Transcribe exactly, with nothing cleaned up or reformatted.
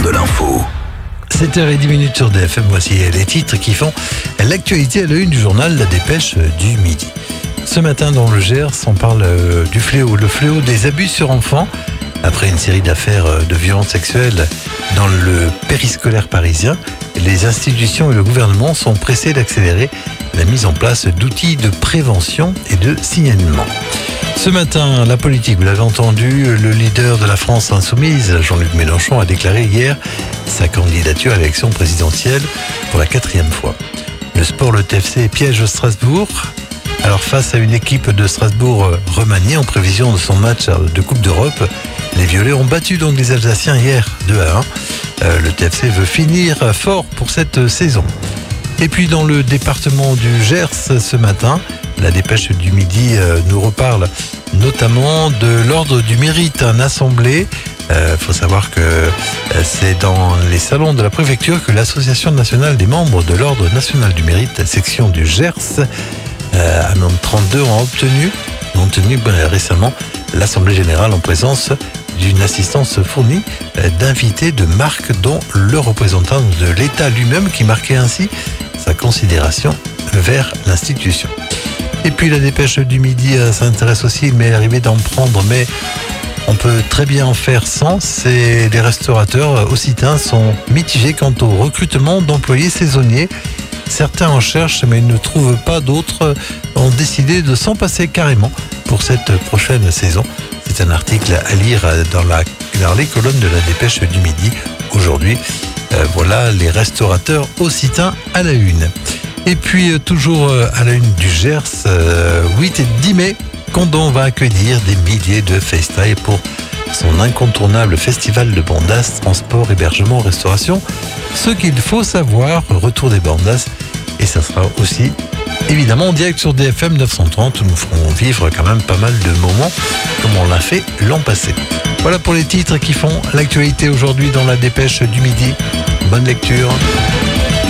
de l'info. sept heures dix sur D F M, voici les titres qui font l'actualité à la une du journal La Dépêche du Midi. Ce matin dans le Gers, on parle du fléau, le fléau des abus sur enfants. Après une série d'affaires de violences sexuelles dans le périscolaire parisien, les institutions et le gouvernement sont pressés d'accélérer la mise en place d'outils de prévention et de signalement. Ce matin, la politique, vous l'avez entendu, le leader de la France insoumise, Jean-Luc Mélenchon, a déclaré hier sa candidature à l'élection présidentielle pour la quatrième fois. Le sport, le T F C piège Strasbourg. Alors face à une équipe de Strasbourg remaniée en prévision de son match de Coupe d'Europe, les Violets ont battu donc les Alsaciens hier deux à un. Euh, le T F C veut finir fort pour cette saison. Et puis dans le département du Gers ce matin, la Dépêche du Midi euh, nous reparle notamment de l'Ordre du Mérite, un assemblée. Il euh, faut savoir que euh, c'est dans les salons de la préfecture que l'Association nationale des membres de l'Ordre national du Mérite, section du Gers, euh, à nombre trente-deux, ont obtenu, ont tenu ben, récemment l'Assemblée générale en présence d'une assistance fournie euh, d'invités de marque, dont le représentant de l'État lui-même, qui marquait ainsi sa considération vers l'institution. Et puis la Dépêche du Midi euh, s'intéresse aussi, il m'est arrivé d'en prendre, mais on peut très bien en faire sans. C'est les restaurateurs occitans sont mitigés quant au recrutement d'employés saisonniers. Certains en cherchent, mais ne trouvent pas. D'autres ont décidé de s'en passer carrément pour cette prochaine saison. C'est un article à lire dans, la, dans les colonnes de la Dépêche du Midi aujourd'hui. Euh, voilà les restaurateurs occitans à la une. Et puis euh, toujours euh, à la une du Gers, euh, huit et dix mai, Condom va accueillir des milliers de FaceTime pour son incontournable festival de bandas, transport, hébergement, restauration. Ce qu'il faut savoir, retour des bandas, et ça sera aussi évidemment en direct sur D F M neuf cent trente, où nous ferons vivre quand même pas mal de moments comme on l'a fait l'an passé. Voilà pour les titres qui font l'actualité aujourd'hui dans la Dépêche du Midi. Bonne lecture.